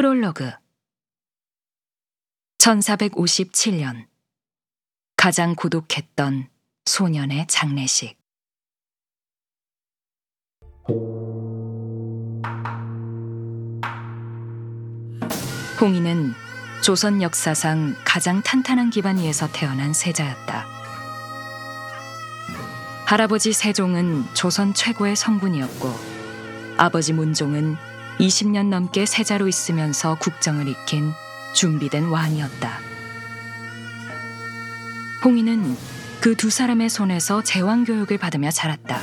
프롤로그 1457년 가장 고독했던 소년의 장례식. 홍희는 조선 역사상 가장 탄탄한 기반 위에서 태어난 세자였다. 할아버지 세종은 조선 최고의 성군이었고 아버지 문종은 20년 넘게 세자로 있으면서 국정을 익힌 준비된 왕이었다. 홍희는 그 두 사람의 손에서 제왕 교육을 받으며 자랐다.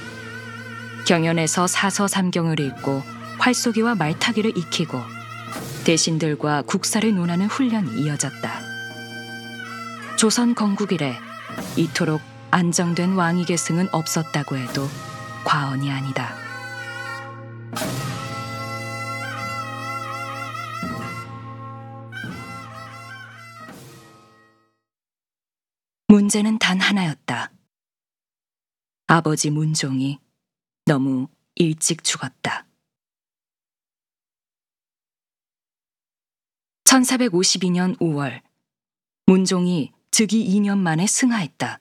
경연에서 사서삼경을 읽고 활쏘기와 말타기를 익히고 대신들과 국사를 논하는 훈련이 이어졌다. 조선 건국 이래 이토록 안정된 왕위 계승은 없었다고 해도 과언이 아니다. 문제는 단 하나였다. 아버지 문종이 너무 일찍 죽었다. 1452년 5월, 문종이 즉위 2년 만에 승하했다.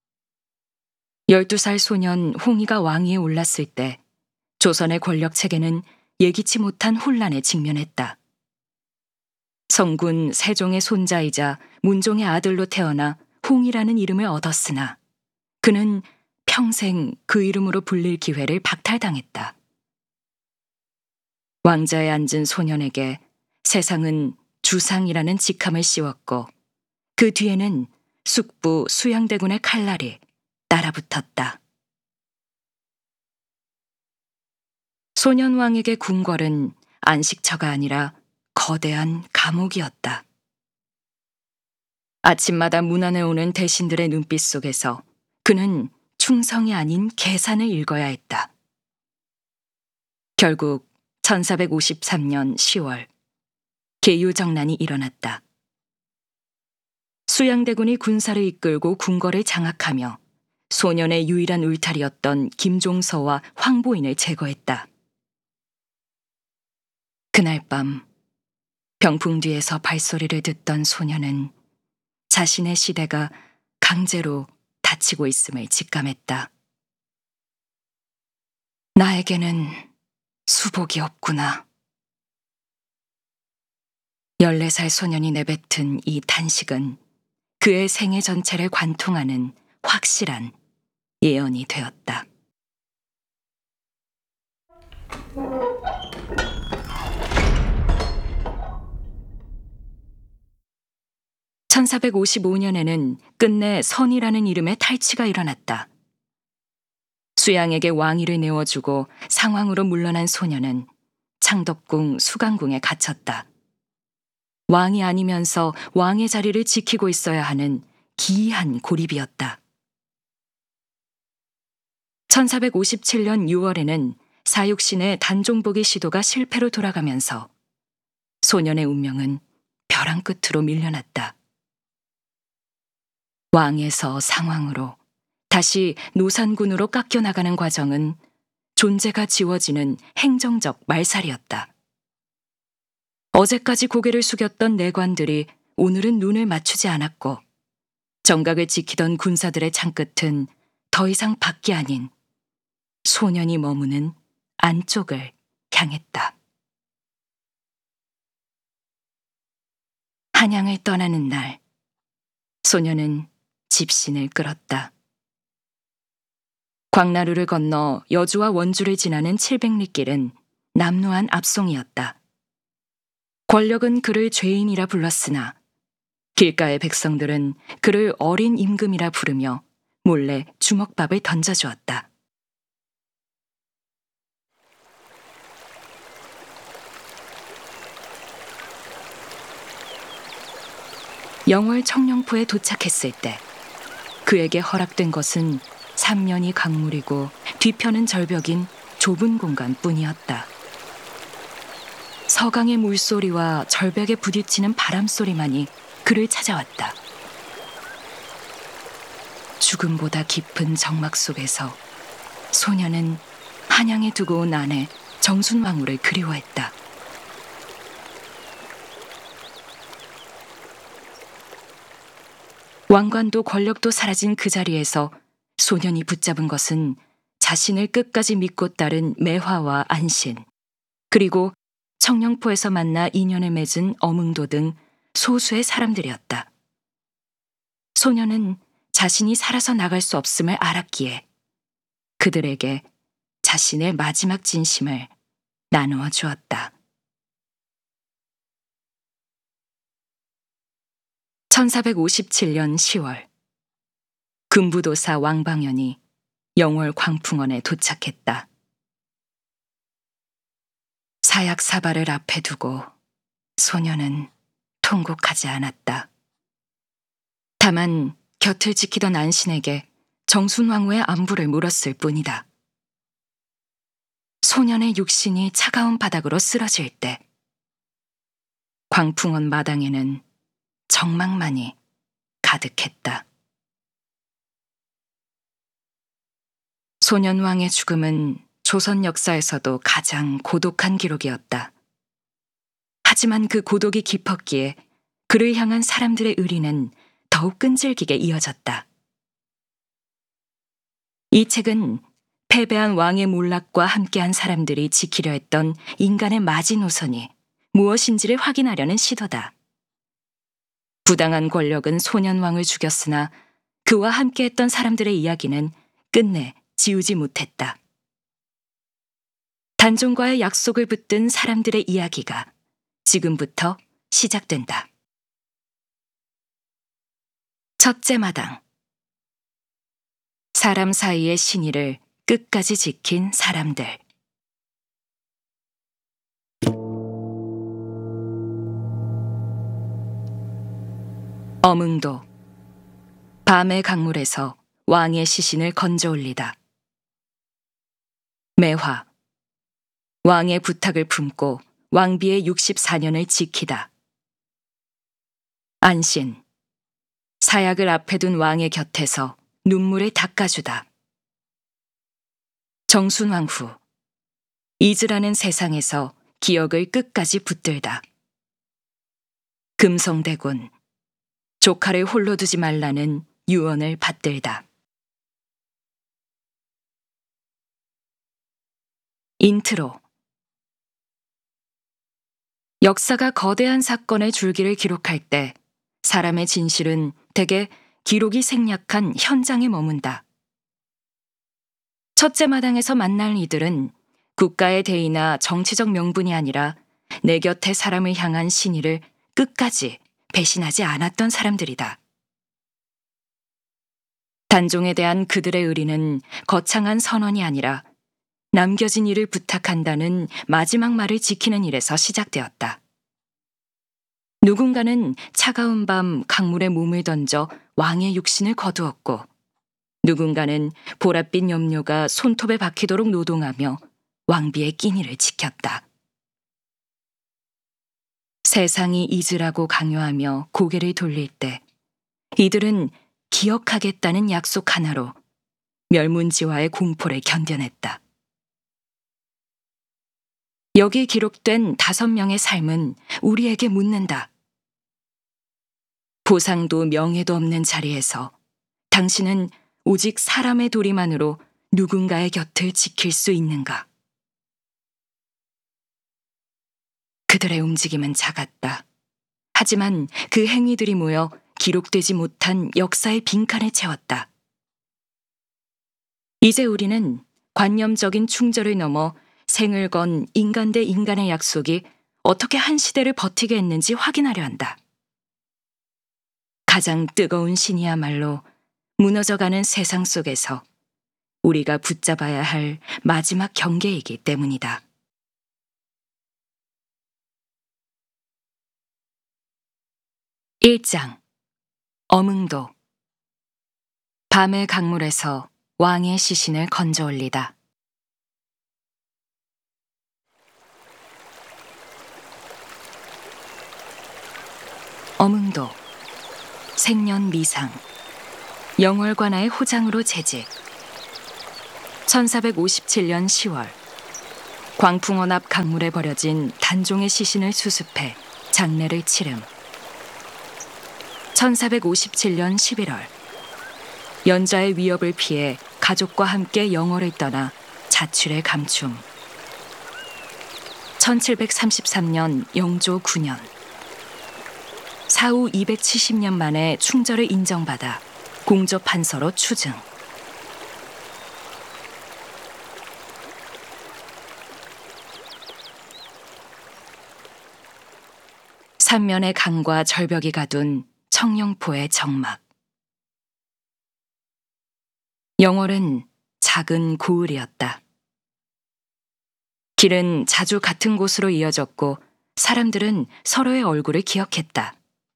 12살 소년 홍희가 왕위에 올랐을 때 조선의 권력 체계는 예기치 못한 혼란에 직면했다. 성군 세종의 손자이자 문종의 아들로 태어나 홍희라는 이름을 얻었으나 그는 평생 그 이름으로 불릴 기회를 박탈당했다. 왕자에 앉은 소년에게 세상은 주상이라는 직함을 씌웠고 그 뒤에는 숙부 수양대군의 칼날이 따라붙었다. 소년왕에게 궁궐은 안식처가 아니라 거대한 감옥이었다. 아침마다 문 안에 오는 대신들의 눈빛 속에서 그는 충성이 아닌 계산을 읽어야 했다. 결국 1453년 10월 계유정난이 일어났다. 수양대군이 군사를 이끌고 궁궐을 장악하며 소년의 유일한 울타리였던 김종서와 황보인을 제거했다. 그날 밤 병풍 뒤에서 발소리를 듣던 소년은 자신의 시대가 강제로 닫히고 있음을 직감했다. 나에게는 수복이 없구나. 14살 소년이 내뱉은 이 탄식은 그의 생애 전체를 관통하는 확실한 예언이 되었다. (1455년에는) 끝내 선이라는 이름의 탈취가 일어났다. 수양에게 왕위를 내어주고 상왕으로 물러난 소년은 창덕궁 수강궁에 갇혔다. 왕이 아니면서 왕의 자리를 지키고 있어야 하는 기이한 고립이었다. 1457년 6월에는 사육신의 단종복의 시도가 실패로 돌아가면서 소년의 운명은 벼랑 끝으로 밀려났다. 왕에서 상왕으로 다시 노산군으로 깎여나가는 과정은 존재가 지워지는 행정적 말살이었다. 어제까지 고개를 숙였던 내관들이 오늘은 눈을 맞추지 않았고 정각을 지키던 군사들의 창끝은 더 이상 밖이 아닌 소년이 머무는 안쪽을 향했다. 한양을 떠나는 날, 소년은 집신을 끌었다. 광나루를 건너 여주와 원주를 지나는 700리 길은 남루한 압송이었다. 권력은 그를 죄인이라 불렀으나 길가의 백성들은 그를 어린 임금이라 부르며 몰래 주먹밥을 던져주었다. 영월 청룡포에 도착했을 때 그에게 허락된 것은 삼면이 강물이고 뒤편은 절벽인 좁은 공간뿐이었다. 서강의 물소리와 절벽에 부딪히는 바람소리만이 그를 찾아왔다. 죽음보다 깊은 정막 속에서 소년은 한양에 두고 온 아내 정순왕후를 그리워했다. 왕관도 권력도 사라진 그 자리에서 소년이 붙잡은 것은 자신을 끝까지 믿고 따른 매화와 안신, 그리고 청령포에서 만나 인연을 맺은 어문도 등 소수의 사람들이었다. 소년은 자신이 살아서 나갈 수 없음을 알았기에 그들에게 자신의 마지막 진심을 나누어 주었다. 1457년 10월, 금부도사 왕방연이 영월 광풍원에 도착했다. 사약 사발을 앞에 두고 소년은 통곡하지 않았다. 다만 곁을 지키던 안신에게 정순왕후의 안부를 물었을 뿐이다. 소년의 육신이 차가운 바닥으로 쓰러질 때 광풍원 마당에는 정막만이 가득했다. 소년왕의 죽음은 조선 역사에서도 가장 고독한 기록이었다. 하지만 그 고독이 깊었기에 그를 향한 사람들의 의리는 더욱 끈질기게 이어졌다. 이 책은 패배한 왕의 몰락과 함께한 사람들이 지키려 했던 인간의 마지노선이 무엇인지를 확인하려는 시도다. 부당한 권력은 소년왕을 죽였으나 그와 함께했던 사람들의 이야기는 끝내 지우지 못했다. 단종과의 약속을 붙든 사람들의 이야기가 지금부터 시작된다. 첫째 마당. 사람 사이의 신의를 끝까지 지킨 사람들. 어문도. 밤의 강물에서 왕의 시신을 건져 올리다. 매화. 왕의 부탁을 품고 왕비의 64년을 지키다. 안신. 사약을 앞에 둔 왕의 곁에서 눈물을 닦아주다. 정순왕후. 잊으라는 세상에서 기억을 끝까지 붙들다. 금성대군. 조카를 홀로 두지 말라는 유언을 받들다. 인트로. 역사가 거대한 사건의 줄기를 기록할 때 사람의 진실은 대개 기록이 생략한 현장에 머문다. 첫째 마당에서 만날 이들은 국가의 대의나 정치적 명분이 아니라 내 곁의 사람을 향한 신의를 끝까지 배신하지 않았던 사람들이다. 단종에 대한 그들의 의리는 거창한 선언이 아니라 남겨진 일을 부탁한다는 마지막 말을 지키는 일에서 시작되었다. 누군가는 차가운 밤 강물에 몸을 던져 왕의 육신을 거두었고, 누군가는 보랏빛 염료가 손톱에 박히도록 노동하며 왕비의 끼니를 지켰다. 세상이 잊으라고 강요하며 고개를 돌릴 때 이들은 기억하겠다는 약속 하나로 멸문지화의 공포를 견뎌냈다. 여기 기록된 5명의 삶은 우리에게 묻는다. 보상도 명예도 없는 자리에서 당신은 오직 사람의 도리만으로 누군가의 곁을 지킬 수 있는가? 그들의 움직임은 작았다. 하지만 그 행위들이 모여 기록되지 못한 역사의 빈칸을 채웠다. 이제 우리는 관념적인 충절을 넘어 생을 건 인간 대 인간의 약속이 어떻게 한 시대를 버티게 했는지 확인하려 한다. 가장 뜨거운 신이야말로 무너져가는 세상 속에서 우리가 붙잡아야 할 마지막 경계이기 때문이다. (1장) 어문도. 밤의 강물에서 왕의 시신을 건져 올리다. 어문도. 생년 미상. 영월관아의 호장으로 재직. 1457년 10월. 광풍원 앞 강물에 버려진 단종의 시신을 수습해 장례를 치름. 1457년 11월 연자의 위협을 피해 가족과 함께 영월을 떠나 자취를 감춤. 1733년 영조 9년 사후 270년 만에 충절을 인정받아 공조판서로 추증. 삼면의 강과 절벽이 가둔 청룡포의 정막. 영월은 작은 고을이었다. 길은 자주 같은 곳으로 이어졌고 사람들은 서로의 얼굴을 기억했다.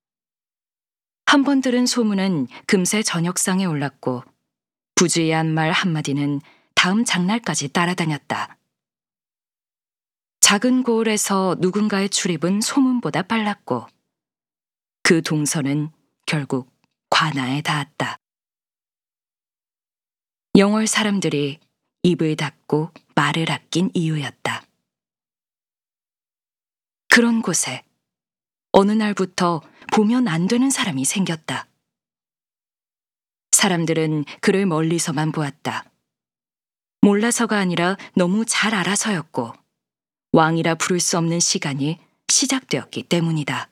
한 번 들은 소문은 금세 전역상에 올랐고 부주의한 말 한마디는 다음 장날까지 따라다녔다. 작은 고을에서 누군가의 출입은 소문보다 빨랐고 그 동선은 결국 관아에 닿았다. 영월 사람들이 입을 닫고 말을 아낀 이유였다. 그런 곳에 어느 날부터 보면 안 되는 사람이 생겼다. 사람들은 그를 멀리서만 보았다. 몰라서가 아니라 너무 잘 알아서였고 왕이라 부를 수 없는 시간이 시작되었기 때문이다.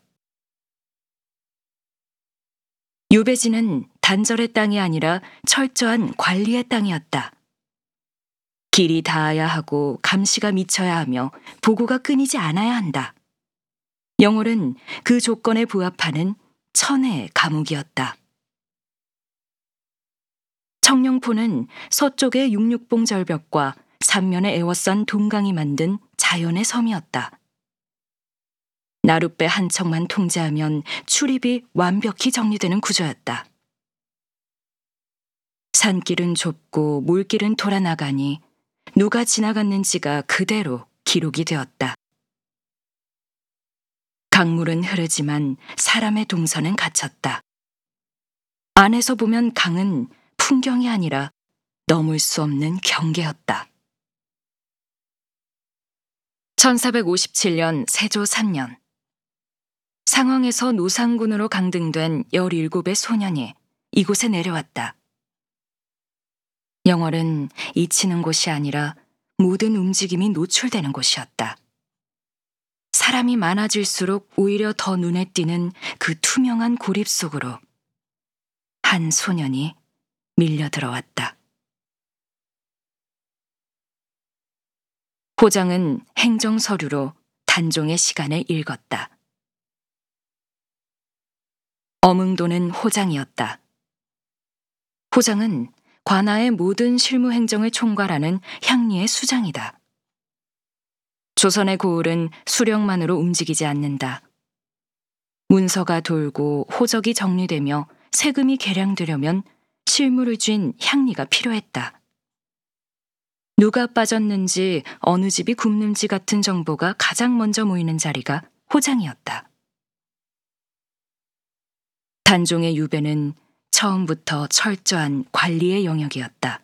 유배지는 단절의 땅이 아니라 철저한 관리의 땅이었다. 길이 닿아야 하고 감시가 미쳐야 하며 보고가 끊이지 않아야 한다. 영월은 그 조건에 부합하는 천혜의 감옥이었다. 청룡포는 서쪽의 육육봉 절벽과 삼면의 에워싼 동강이 만든 자연의 섬이었다. 나룻배 한 척만 통제하면 출입이 완벽히 정리되는 구조였다. 산길은 좁고 물길은 돌아나가니 누가 지나갔는지가 그대로 기록이 되었다. 강물은 흐르지만 사람의 동선은 갇혔다. 안에서 보면 강은 풍경이 아니라 넘을 수 없는 경계였다. 1457년 세조 3년 상황에서 노상군으로 강등된 17의 소년이 이곳에 내려왔다. 영월은 잊히는 곳이 아니라 모든 움직임이 노출되는 곳이었다. 사람이 많아질수록 오히려 더 눈에 띄는 그 투명한 고립 속으로 한 소년이 밀려 들어왔다. 호장은 행정서류로 단종의 시간을 읽었다. 어뭉도는 호장이었다. 호장은 관아의 모든 실무 행정을 총괄하는 향리의 수장이다. 조선의 고을은 수령만으로 움직이지 않는다. 문서가 돌고 호적이 정리되며 세금이 계량되려면 실무를 쥔 향리가 필요했다. 누가 빠졌는지 어느 집이 굶는지 같은 정보가 가장 먼저 모이는 자리가 호장이었다. 단종의 유배는 처음부터 철저한 관리의 영역이었다.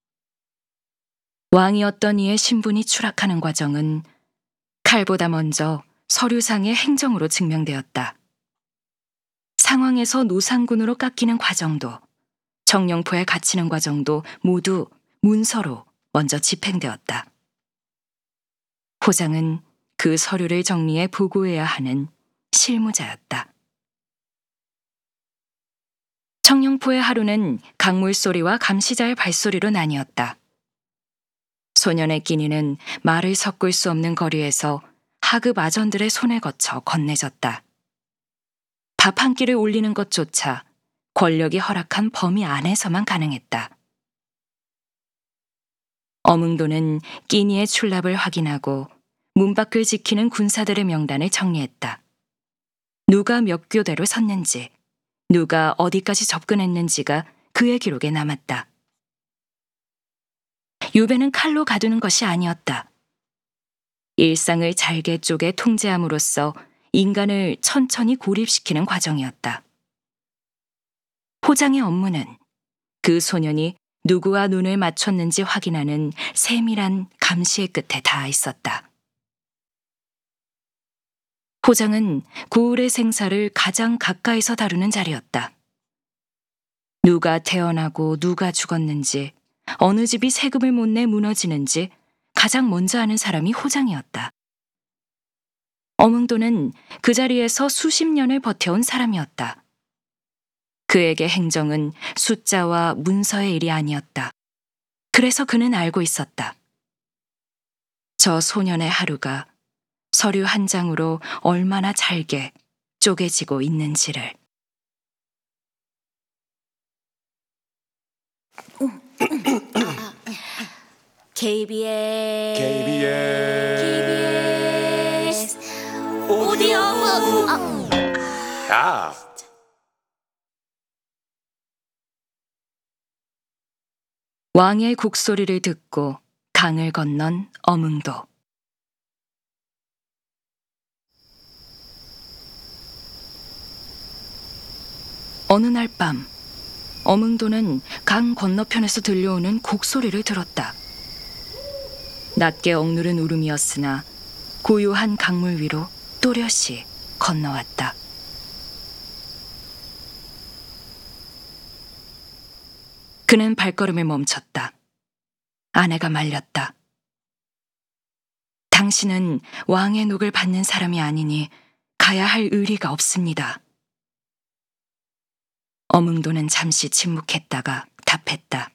왕이었던 이의 신분이 추락하는 과정은 칼보다 먼저 서류상의 행정으로 증명되었다. 상황에서 노상군으로 깎이는 과정도 청룡포에 갇히는 과정도 모두 문서로 먼저 집행되었다. 호장은 그 서류를 정리해 보고해야 하는 실무자였다. 청룡포의 하루는 강물 소리와 감시자의 발소리로 나뉘었다. 소년의 끼니는 말을 섞을 수 없는 거리에서 하급 아전들의 손에 거쳐 건네졌다. 밥 한 끼를 올리는 것조차 권력이 허락한 범위 안에서만 가능했다. 어뭉도는 끼니의 출납을 확인하고 문 밖을 지키는 군사들의 명단을 정리했다. 누가 몇 교대로 섰는지, 누가 어디까지 접근했는지가 그의 기록에 남았다. 유배는 칼로 가두는 것이 아니었다. 일상을 잘게 쪼개 통제함으로써 인간을 천천히 고립시키는 과정이었다. 호장의 업무는 그 소년이 누구와 눈을 맞췄는지 확인하는 세밀한 감시의 끝에 닿아 있었다. 호장은 고을의 생사를 가장 가까이서 다루는 자리였다. 누가 태어나고 누가 죽었는지, 어느 집이 세금을 못 내 무너지는지 가장 먼저 아는 사람이 호장이었다. 어몽도는 그 자리에서 수십 년을 버텨온 사람이었다. 그에게 행정은 숫자와 문서의 일이 아니었다. 그래서 그는 알고 있었다. 저 소년의 하루가 서류 한 장으로 얼마나 잘게 쪼개지고 있는지를. KBS 오디오 야, 왕의 곡소리를 듣고 강을 건넌 어몽도. 어느 날 밤, 어몽도는 강 건너편에서 들려오는 곡소리를 들었다. 낮게 억누른 울음이었으나 고요한 강물 위로 또렷이 건너왔다. 그는 발걸음을 멈췄다. 아내가 말렸다. 당신은 왕의 녹을 받는 사람이 아니니 가야 할 의리가 없습니다. 어몽도는 잠시 침묵했다가 답했다.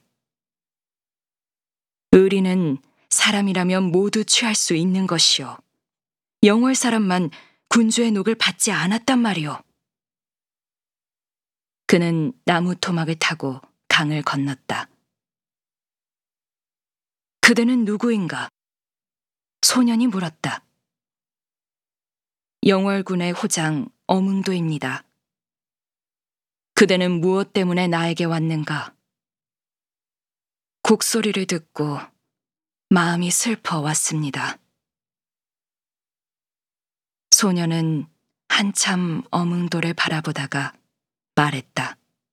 의리는 사람이라면 모두 취할 수 있는 것이요. 영월 사람만 군주의 녹을 받지 않았단 말이오. 그는 나무 토막을 타고 강을 건넜다. 그대는 누구인가? 소년이 물었다. 영월군의 호장 어몽도입니다. 그대는 무엇 때문에 나에게 왔는가? 곡소리를 듣고 마음이 슬퍼 왔습니다. 소년은 한참 어몽도를 바라보다가 말했다.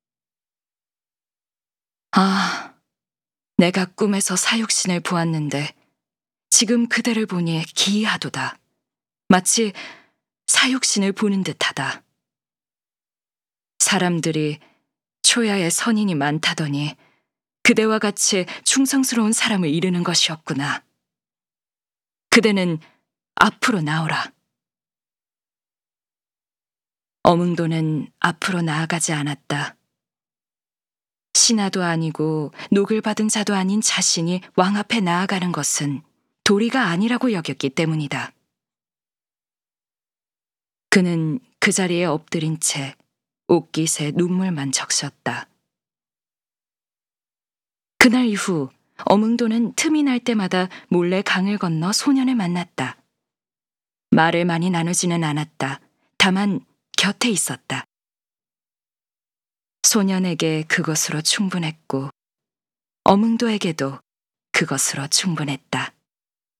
아, 내가 꿈에서 사육신을 보았는데 지금 그대를 보니 기이하도다. 마치 사육신을 보는 듯하다. 사람들이 초야에 선인이 많다더니 그대와 같이 충성스러운 사람을 이루는 것이었구나. 그대는 앞으로 나오라. 어몽도는 앞으로 나아가지 않았다. 신하도 아니고 녹을 받은 자도 아닌 자신이 왕 앞에 나아가는 것은 도리가 아니라고 여겼기 때문이다. 그는 그 자리에 엎드린 채 옷깃에 눈물만 적셨다. 그날 이후 어몽도는 틈이 날 때마다 몰래 강을 건너 소년을 만났다. 말을 많이 나누지는 않았다. 다만 곁에 있었다. 소년에게 그것으로 충분했고 어몽도에게도 그것으로 충분했다.